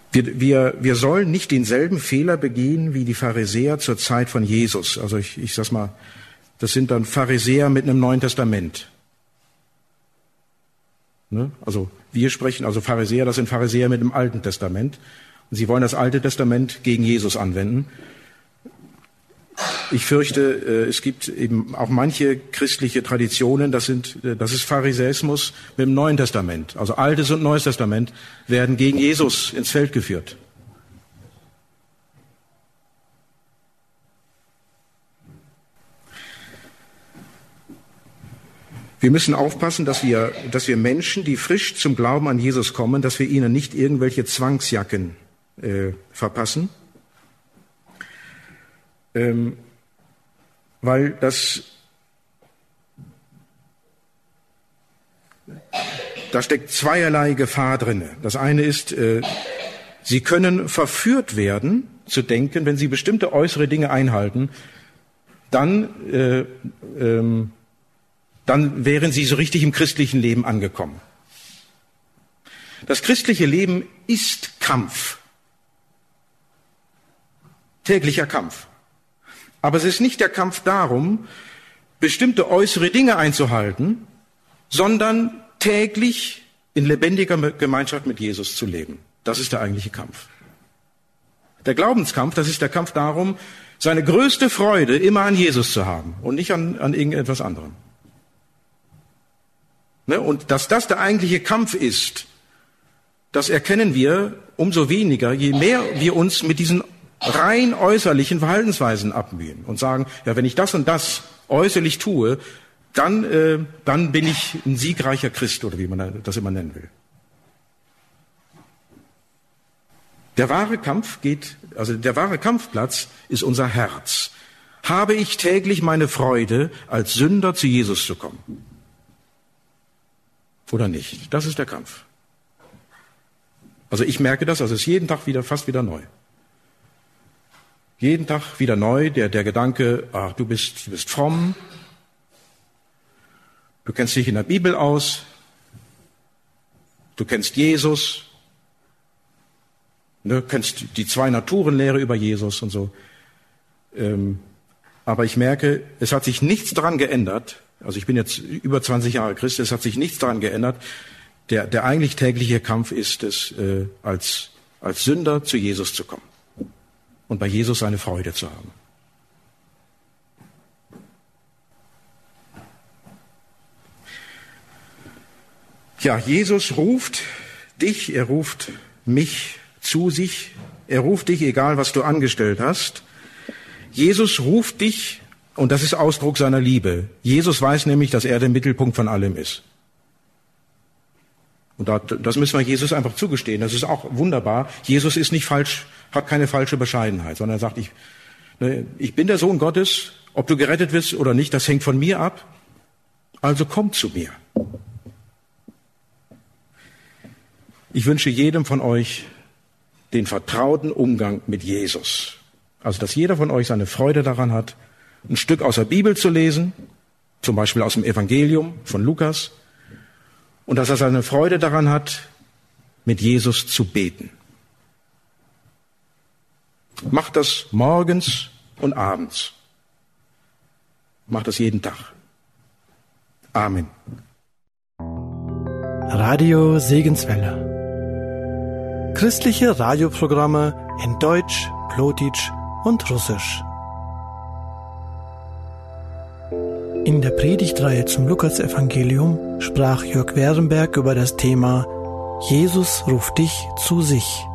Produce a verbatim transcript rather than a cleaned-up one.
Wir, wir, wir sollen nicht denselben Fehler begehen wie die Pharisäer zur Zeit von Jesus. Also ich, ich sag's mal, das sind dann Pharisäer mit einem Neuen Testament. Ne? Also wir sprechen, also Pharisäer, das sind Pharisäer mit einem Alten Testament. Und sie wollen das Alte Testament gegen Jesus anwenden. Ich fürchte, es gibt eben auch manche christliche Traditionen, das sind, das ist Pharisäismus mit dem Neuen Testament. Also Altes und Neues Testament werden gegen Jesus ins Feld geführt. Wir müssen aufpassen, dass wir, dass wir Menschen, die frisch zum Glauben an Jesus kommen, dass wir ihnen nicht irgendwelche Zwangsjacken äh, verpassen. Ähm, weil das, da steckt zweierlei Gefahr drinne. Das eine ist, äh, sie können verführt werden, zu denken, wenn sie bestimmte äußere Dinge einhalten, dann, äh, ähm, dann wären sie so richtig im christlichen Leben angekommen. Das christliche Leben ist Kampf. Täglicher Kampf. Aber es ist nicht der Kampf darum, bestimmte äußere Dinge einzuhalten, sondern täglich in lebendiger Gemeinschaft mit Jesus zu leben. Das ist der eigentliche Kampf. Der Glaubenskampf, das ist der Kampf darum, seine größte Freude immer an Jesus zu haben und nicht an, an irgendetwas anderem. Ne? Und dass das der eigentliche Kampf ist, das erkennen wir umso weniger, je mehr wir uns mit diesen rein äußerlichen Verhaltensweisen abmühen und sagen, ja, wenn ich das und das äußerlich tue, dann, äh, dann bin ich ein siegreicher Christ oder wie man das immer nennen will. Der wahre Kampf geht, also der wahre Kampfplatz ist unser Herz. Habe ich täglich meine Freude, als Sünder zu Jesus zu kommen? Oder nicht? Das ist der Kampf. Also ich merke das, also es ist jeden Tag wieder, fast wieder neu. Jeden Tag wieder neu, der, der Gedanke, ach, du bist, du bist fromm, du kennst dich in der Bibel aus, du kennst Jesus, ne, kennst die Zwei-Naturen-Lehre über Jesus und so. Ähm, aber ich merke, es hat sich nichts daran geändert, also ich bin jetzt über zwanzig Jahre Christ, es hat sich nichts daran geändert, der, der eigentlich tägliche Kampf ist es, äh, als, als Sünder zu Jesus zu kommen. Und bei Jesus seine Freude zu haben. Ja, Jesus ruft dich, er ruft mich zu sich, er ruft dich, egal was du angestellt hast. Jesus ruft dich, und das ist Ausdruck seiner Liebe. Jesus weiß nämlich, dass er der Mittelpunkt von allem ist. Und das müssen wir Jesus einfach zugestehen. Das ist auch wunderbar. Jesus ist nicht falsch, hat keine falsche Bescheidenheit, sondern er sagt, ich, ich bin der Sohn Gottes, ob du gerettet wirst oder nicht, das hängt von mir ab. Also komm zu mir. Ich wünsche jedem von euch den vertrauten Umgang mit Jesus. Also, dass jeder von euch seine Freude daran hat, ein Stück aus der Bibel zu lesen, zum Beispiel aus dem Evangelium von Lukas, und dass er seine Freude daran hat, mit Jesus zu beten. Macht das morgens und abends. Macht das jeden Tag. Amen. Radio Segenswelle. Christliche Radioprogramme in Deutsch, Plotitsch und Russisch. In der Predigtreihe zum Lukasevangelium sprach Jörg Werenberg über das Thema Jesus ruft dich zu sich.